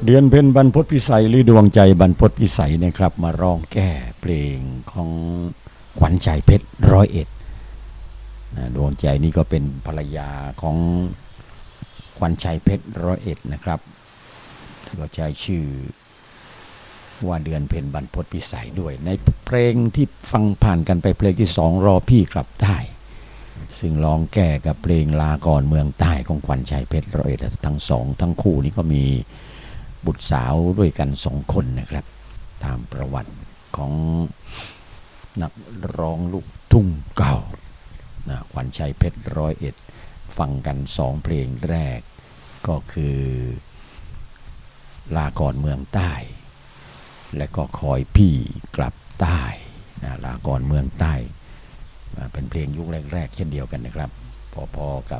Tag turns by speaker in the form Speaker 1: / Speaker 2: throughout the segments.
Speaker 1: เดือนเพ็ญบรรพตพิสัยหรือดวงใจบรรพตพิสัยนะครับมาร้องแก้เพลงของขวัญใจเพชร101ดวงใจนี่ก็เป็นภรรยาของขวัญใจเพชร101นะครับก็ใช้ชื่อว่าเดือนเพ็ญบรรพตพิสัยด้วยในเพลงที่ฟังผ่านกันไปเพลงที่2รอพี่กลับได้ซึ่งร้องแก้กับเพลงลาก่อนเมืองใต้ของขวัญใจเพชร101ทั้งคู่นี้ก็มีบุตรสาวด้วยกัน2คนนะครับตามประวัติของนักร้องลูกทุ่งเก่านะขวัญใจเพชร101ฟังกัน2เพลงแรกก็คือลาก่อนเมืองใต้และก็คอยพี่กลับใต้นะลาก่อนเมืองใต้เป็นเพลงยุคแรกๆเช่นเดียวกันนะครับพอๆกับ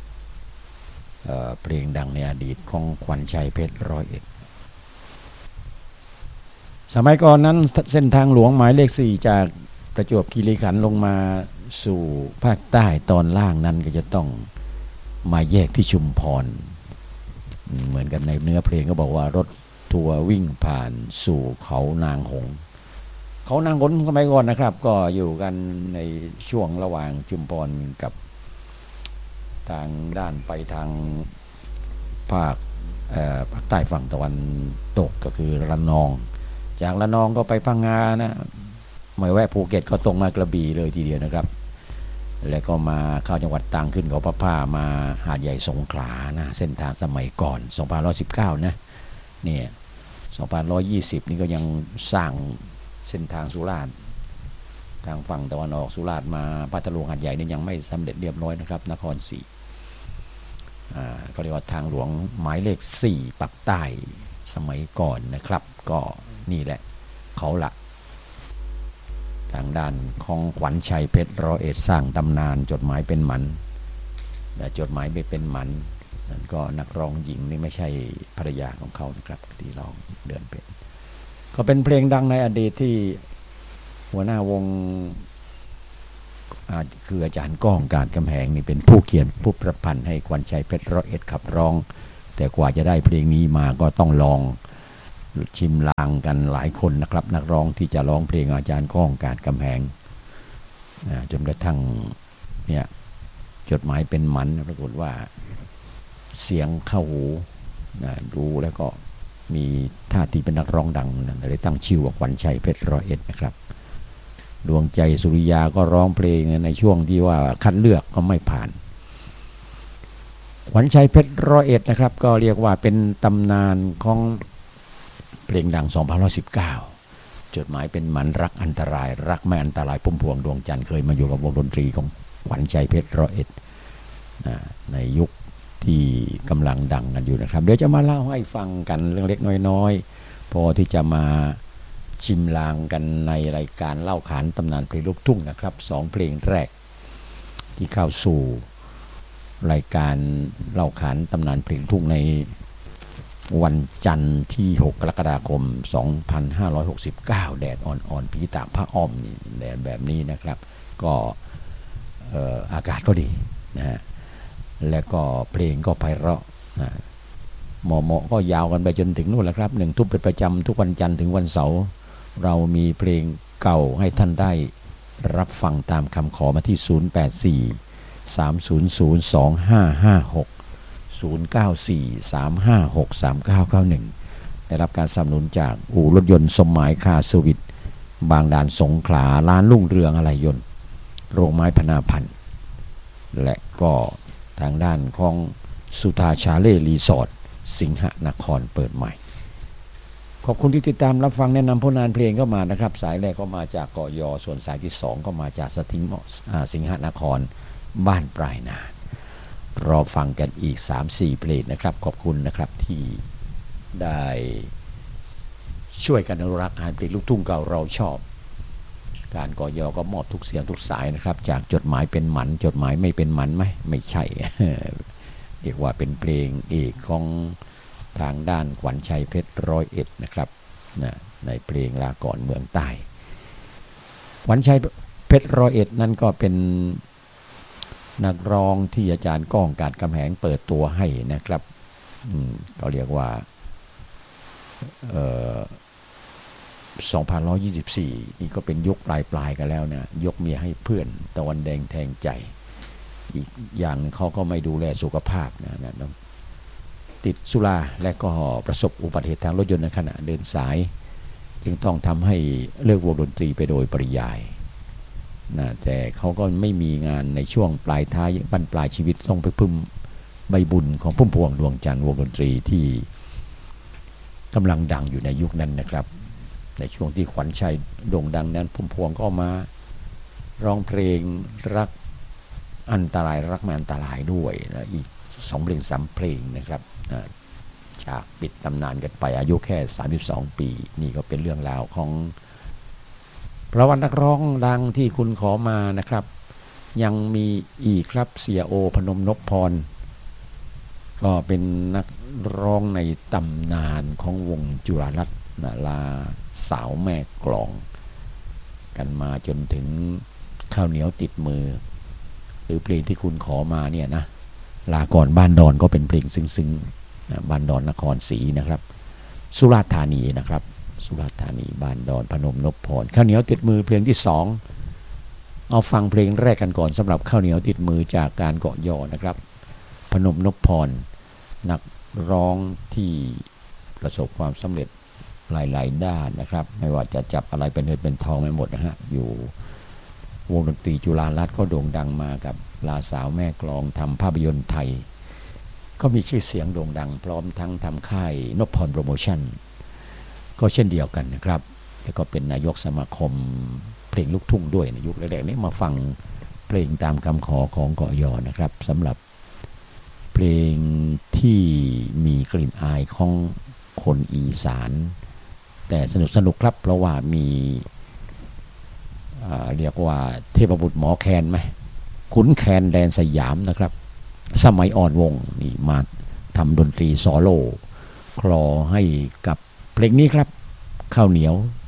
Speaker 1: เพลงดังในอดีตของขวัญใจเพชร101สมัยก่อนนั้นเส้นทางหลวงหมายเลข4จากประจวบคีรีขันธ์ลงมาสู่ภาคใต้ตอนล่างนั้นก็จะต้องมาแยกที่ชุมพรเหมือนกันในเนื้อเพลงก็บอกว่ารถทัวร์วิ่งผ่านสู่เขานางหงเขานางหงสมัยก่อนนะครับก็อยู่กันในช่วงระหว่างชุมพรกับทางด้านไปทางภาคใต้ฝั่งตะวันตกก็คือระนองจากระนองก็ไปพังงานะไม่แวะภูเก็ตก็ตรงมากระบี่เลยทีเดียวนะครับแล้วก็มาเข้าจังหวัดตรังขึ้นเขาพระผ้ามาหาดใหญ่สงขลานะเส้นทางสมัยก่อน2519นะเนี่ย2120นี่ก็ยังสร้างเส้นทางสุราษฎร์ทางฝั่งตะวันออกสุราษฎร์มาพัทลุงหาดใหญ่นี่ยังไม่สำเร็จเรียบร้อยนะครับนครศรีก็เรียกว่าทางหลวงหมายเลข4ปักใต้สมัยก่อนนะครับก็นี่แหละเขาละทางด้านของขวัญชัยเพชร101สร้างตำนานจดหมายเป็นหมันแต่จดหมายไม่เป็นหมันนั่นก็นักร้องหญิงนี่ไม่ใช่ภรรยาของเขานะครับที่ร้องเดือนเป็นก็เป็นเพลงดังในอดีตที่หัวหน้าวงคืออาจารย์ก้องการกำแหงนี่เป็นผู้เขียนผู้ประพันธ์ให้ขวัญชัยเพชร101ขับร้องแต่กว่าจะได้เพลงนี้มาก็ต้องลองชิมลางกันหลายคนนะครับนักร้องที่จะร้องเพลงอาจารย์ก้องการกำแหงจนกระทั่งเนี่ยจดหมายเป็นหมันปรากฏว่าเสียงเข้าหูดูแล้วก็มีท่าทีเป็นนักร้องดังเลยตั้งชื่อว่าขวัญชัยเพชร101นะครับดวงใจสุริยาก็ร้องเพลงในช่วงที่ว่าคัดเลือกก็ไม่ผ่านขวัญชัยเพชร101นะครับก็เรียกว่าเป็นตำนานของเพลงดัง2519จดหมายเป็นหมันรักอันตรายรักไม่อันตรายพุ่มพวงดวงจันทร์เคยมาอยู่กับวงดนตรีของขวัญชัยเพชร101ในยุคที่กำลังดังกันอยู่นะครับเดี๋ยวจะมาเล่าให้ฟังกันเรื่องเล็กน้อยๆพอที่จะมาชิมลางกันในรายการเล่าขานตำนานเพลงลูกทุ่งนะครับ2เพลงแรกที่เข้าสู่รายการเล่าขานตำนานเพลงลูกทุ่งในวันจันทร์ที่6กรกฎาคม2569แดดอ่อนๆผีตากผ้าอ้อมนี่แดดแบบนี้นะครับก็อากาศก็ดีนะฮะและก็เพลงก็ไพเราะเหมาะก็ยาวกันไปจนถึงนู่นแหละครับ1 ทุ่มเป็นประจำทุกวันจันทร์ถึงวันเสาร์เรามีเพลงเก่าให้ท่านได้รับฟังตามคำขอมาที่0843002556 0943563991ได้รับการสนับสนุนจากอู่รถยนต์สมหมายคาร์เซอร์วิสบางด่านสงขลาร้านรุ่งเรืองอะไหล่ยนต์โรงไม้พนาพันธ์และก็ทางด้านของสุธาชาเล่รีสอร์ทสิงหนครเปิดใหม่ขอบคุณที่ติดตามรับฟังแนะนำผลงานเพลงเข้ามานะครับสายแรกก็มาจากกย.ส่วนสายที่2ก็มาจากสิงหนครบ้านปลายนารอฟังกันอีก 3-4 เพลงนะครับขอบคุณนะครับที่ได้ช่วยกันอนุรักษ์งานเพลงลูกทุ่งเก่าเราชอบการกย.ก็มอบทุกเสียงทุกสายนะครับจากจดหมายเป็นหมันจดหมายไม่เป็นหมันไหมไม่ใช่ เรียกว่าเป็นเพลงเอกของทางด้านขวัญชัยเพชร101นะครับในเพลงลาก่อนเมืองใต้ขวัญชัยเพชร101นั่นก็เป็นนักร้องที่อาจารย์ก้องการกำแหงเปิดตัวให้นะครับเขาเรียกว่า 2124นี่ก็เป็นยุคปลายกันแล้วนะยกเมียให้เพื่อนตะวันแดงแทงใจอีกอย่างเขาก็ไม่ดูแลสุขภาพนะติดสุราและก็ประสบอุบัติเหตุทางรถยนต์ในขณะเดินสายจึงต้องทำให้เลิกวงดนตรีไปโดยปริยายนะแต่เขาก็ไม่มีงานในช่วงปลายท้ายบรรปลายชีวิตต้องไปพึ่มใบบุญของพุ่มพวงดวงจันทร์วงดนตรีที่กำลังดังอยู่ในยุคนั้นนะครับในช่วงที่ขวัญชัยโด่งดังนั้นพุ่มพวงก็มาร้องเพลงรักอันตรายรักไม่อันตรายด้วยนะอีก2 เพลง 3 เพลงนะครับจากปิดตำนานกันไปอายุแค่32 ปีนี่ก็เป็นเรื่องราวของประวัตินักร้องดังที่คุณขอมานะครับยังมีอีกครับเสียโอพนมนพพรก็เป็นนักร้องในตำนานของวงจุฬารัตน์ลาสาวแม่กลองกันมาจนถึงข้าวเหนียวติดมือหรือเพลงที่คุณขอมาเนี่ยนะลาก่อนบ้านดอนก็เป็นเพลงซึ้งๆบ้านดอนนครศรีนะครับสุราษฎร์ธานีนะครับสุราษฎร์ธานีบ้านดอนพนมนพพรข้าวเหนียวติดมือเพลงที่2เอาฟังเพลงแรกกันก่อนสำหรับข้าวเหนียวติดมือจากการเกาะยอนะครับพนมนพพรนักร้องที่ประสบความสำเร็จหลายๆด้านนะครับไม่ว่าจะจับอะไรเป็นเงินเป็นทองไม่หมดนะฮะอยู่วงดนตรีจุฬารัตน์ก็โด่งดังมากับลาสาวแม่กลองทำภาพยนตร์ไทยก็มีชื่อเสียงโด่งดังพร้อมทั้งทำค่ายนพพรโปรโมชั่นก็เช่นเดียวกันนะครับแล้วก็เป็นนายกสมาคมเพลงลูกทุ่งด้วยในยุคแรกๆนี้มาฟังเพลงตามคำขอของเกาะยอนะครับสำหรับเพลงที่มีกลิ่นอายของคนอีสานแต่สนุกครับเพราะว่ามีเรียกว่าเทพบุตรหมอแคนไหมขุนแคนแดนสยามนะครับสมัยอ่อนวงนี่มาทำดนตรีโซโล่คลอให้กับเพลงนี้ครับข้าวเหนียว